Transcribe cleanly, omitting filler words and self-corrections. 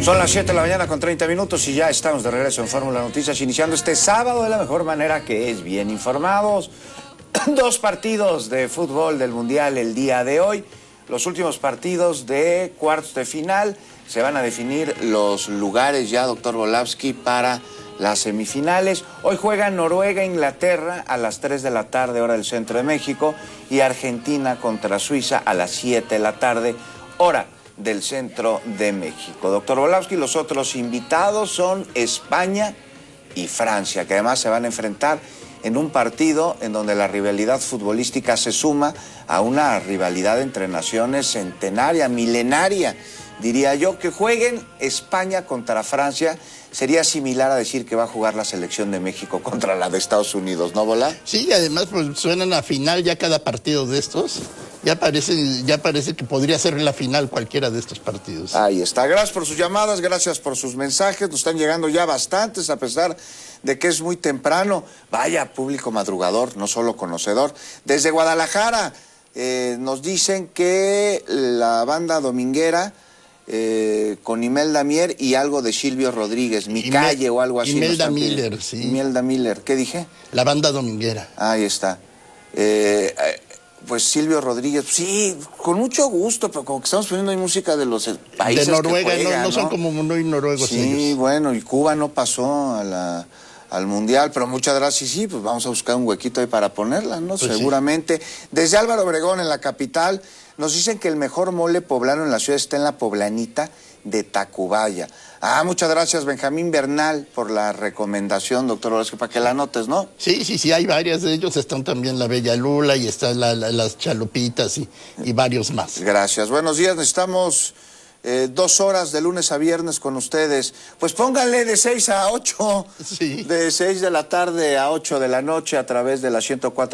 Son las 7 de la mañana con 30 minutos y ya estamos de regreso en Fórmula Noticias, iniciando este sábado de la mejor manera, que es bien informados. Dos partidos de fútbol del Mundial el día de hoy. Los últimos partidos de cuartos de final. Se van a definir los lugares ya, doctor Volavsky, para las semifinales. Hoy juegan Noruega-Inglaterra a las 3 de la tarde, hora del centro de México, y Argentina contra Suiza a las 7 de la tarde, hora del centro de México. Doctor Volavsky, los otros invitados son España y Francia, que además se van a enfrentar en un partido en donde la rivalidad futbolística se suma a una rivalidad entre naciones centenaria, milenaria, diría yo. Que jueguen España contra Francia sería similar a decir que va a jugar la selección de México contra la de Estados Unidos, ¿no, Volá? Sí, y además pues suenan a final ya cada partido de estos. Ya parece que podría ser la final cualquiera de estos partidos. Ahí está. Gracias por sus llamadas, gracias por sus mensajes. Nos están llegando ya bastantes, a pesar de que es muy temprano. Vaya, público madrugador, no solo conocedor. Desde Guadalajara nos dicen que la banda dominguera, con Imelda Mier y algo de Silvio Rodríguez, Mi Calle o algo así. Imelda Miller, sí. Imelda Miller, ¿qué dije? La banda dominguera. Ahí está. Pues Silvio Rodríguez, sí, con mucho gusto, pero como que estamos poniendo ahí música de los países de Noruega, que juegan, no son como muy noruegos sí, ellos. Bueno, y Cuba no pasó al Mundial, pero muchas gracias, sí, pues vamos a buscar un huequito ahí para ponerla, ¿no? Pues seguramente. Sí. Desde Álvaro Obregón, en la capital, nos dicen que el mejor mole poblano en la ciudad está en la poblanita de Tacubaya. Muchas gracias, Benjamín Bernal, por la recomendación, doctor Volavsky, para que la anotes, ¿no? Sí, hay varias de ellos. Están también la Bella Lula y están las Chalupitas y varios más. Gracias. Buenos días, necesitamos 2 horas de lunes a viernes con ustedes. Pues pónganle de 6 a 8, sí. De 6 de la tarde a 8 de la noche a través de la 104.